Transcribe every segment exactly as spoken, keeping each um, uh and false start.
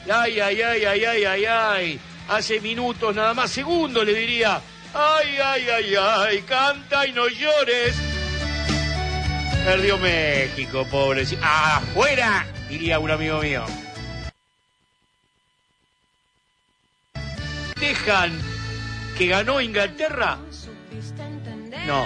Ay, ay, ay, ay, ay, ay, ay. Hace minutos, nada más, segundos, le diría. Ay, ay, ay, ay, canta y no llores. Perdió México, pobre. ¡Afuera! Diría un amigo mío. ¿Dejan que ganó Inglaterra? No.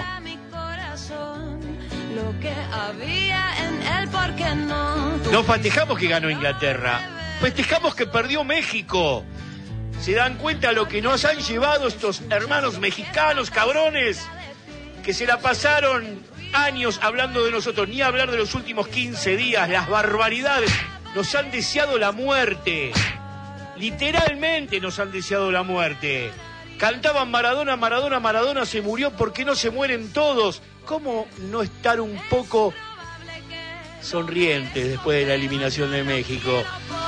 No festejamos que ganó Inglaterra. Festejamos que perdió México. ¿Se dan cuenta lo que nos han llevado estos hermanos mexicanos, cabrones? Que se la pasaron años hablando de nosotros, ni hablar de los últimos quince días, las barbaridades. Nos han deseado la muerte. Literalmente nos han deseado la muerte. Cantaban Maradona, Maradona, Maradona se murió, ¿por qué no se mueren todos? ¿Cómo no estar un poco sonrientes después de la eliminación de México?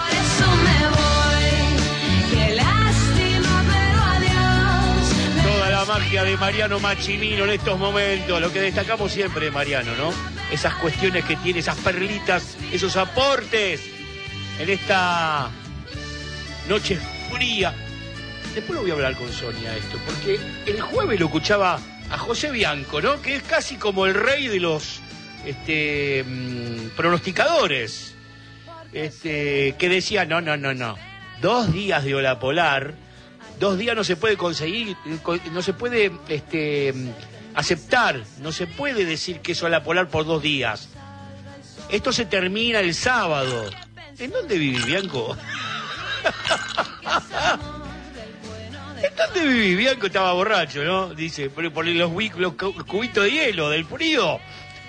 Toda la magia de Mariano Machimino en estos momentos, lo que destacamos siempre de Mariano, ¿no? Esas cuestiones que tiene, esas perlitas, esos aportes en esta noche fría. Después lo voy a hablar con Sonia esto, porque el jueves lo escuchaba a José Bianco, ¿no? Que es casi como el rey de los este, mmm, pronosticadores. Este, que decía, no, no, no, no. Dos días de ola polar, dos días no se puede conseguir, no se puede este, aceptar, no se puede decir que es ola polar por dos días. Esto se termina el sábado. ¿En dónde vive Bianco? ¿En dónde vive Bianco? Estaba borracho, ¿no? Dice, por, por los, los cubitos de hielo del frío.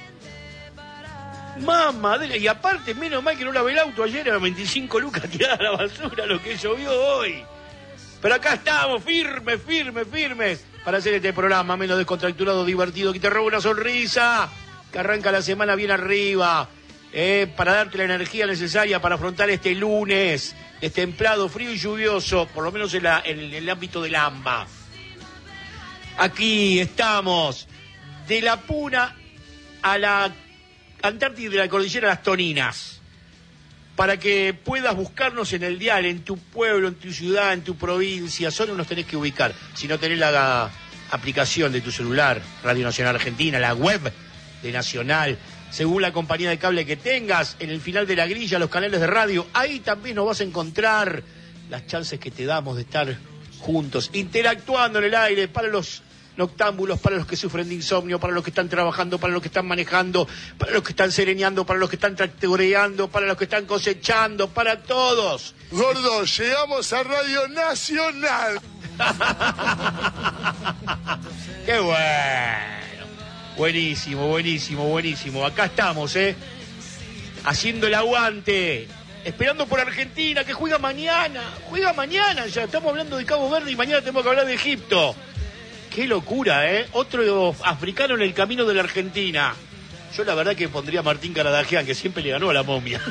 Mamá, y aparte, menos mal que no lavé el auto ayer, eran veinticinco lucas tiradas a la basura, lo que llovió hoy. Pero acá estamos, firmes, firmes, firmes, para hacer este programa menos descontracturado, divertido, que te roba una sonrisa, que arranca la semana bien arriba, eh, para darte la energía necesaria para afrontar este lunes destemplado, frío y lluvioso, por lo menos en, la, en, el, en el ámbito del AMBA. Aquí estamos, de la Puna a la Antártida y de la Cordillera a las Toninas, para que puedas buscarnos en el dial, en tu pueblo, en tu ciudad, en tu provincia. Solo nos tenés que ubicar. Si no tenés la, la aplicación de tu celular, Radio Nacional Argentina, la web de Nacional, según la compañía de cable que tengas, en el final de la grilla, los canales de radio, ahí también nos vas a encontrar las chances que te damos de estar juntos, interactuando en el aire, para los noctámbulos, para los que sufren de insomnio, para los que están trabajando, para los que están manejando, para los que están sereneando, para los que están tractoreando, para los que están cosechando, para todos. Gordo, llegamos a Radio Nacional. ¡Qué bueno! Buenísimo, buenísimo, buenísimo. Acá estamos, ¿eh? Haciendo el aguante. Esperando por Argentina, que juega mañana. Juega mañana ya. Estamos hablando de Cabo Verde y mañana tenemos que hablar de Egipto. Qué locura, ¿eh? Otro africano en el camino de la Argentina. Yo la verdad que pondría a Martín Caradagian, que siempre le ganó a la momia.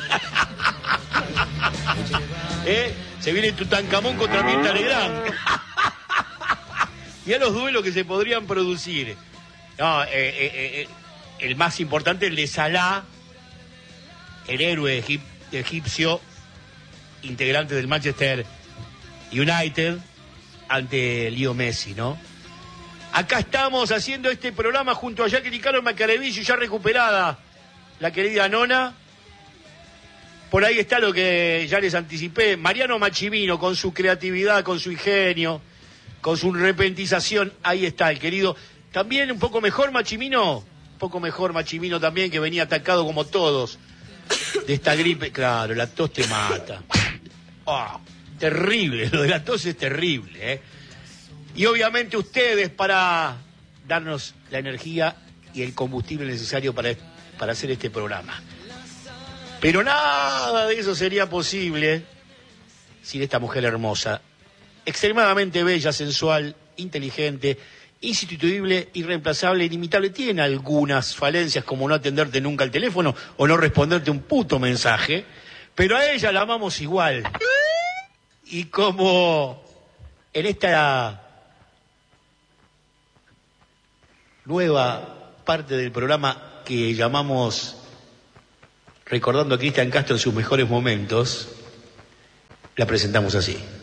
¿Eh? Se viene Tutankamón contra Mirta Legrand. Y a los duelos que se podrían producir. No, eh, eh, eh, el más importante, el de Salah, el héroe egip- egipcio, integrante del Manchester United, ante Leo Messi, ¿no? Acá estamos haciendo este programa junto a Jacqueline Carlos Macarevillo, ya recuperada la querida Nona. Por ahí está lo que ya les anticipé, Mariano Machimino, con su creatividad, con su ingenio, con su repentización. Ahí está el querido. También un poco mejor Machimino, un poco mejor Machimino también, que venía atacado como todos de esta gripe. Claro, la tos te mata. Oh, terrible, lo de la tos es terrible, ¿eh? Y obviamente ustedes, para darnos la energía y el combustible necesario para, para hacer este programa. Pero nada de eso sería posible sin esta mujer hermosa, extremadamente bella, sensual, inteligente, insustituible, irreemplazable, inimitable. Tiene algunas falencias, como no atenderte nunca al teléfono o no responderte un puto mensaje, pero a ella la amamos igual. Y como en esta nueva parte del programa que llamamos Recordando a Cristian Castro en sus mejores momentos, la presentamos así.